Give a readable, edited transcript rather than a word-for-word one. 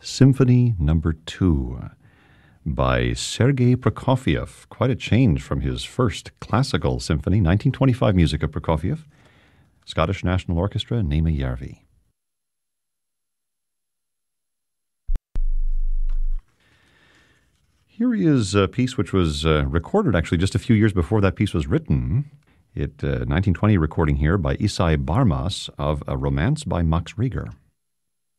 Symphony Number 2 by Sergei Prokofiev. Quite a change from his first classical symphony, 1925 music of Prokofiev. Scottish National Orchestra, Naima Järvi. Here is a piece which was recorded actually just a few years before that piece was written. 1920 recording here by Isai Barmas of A Romance by Max Reger.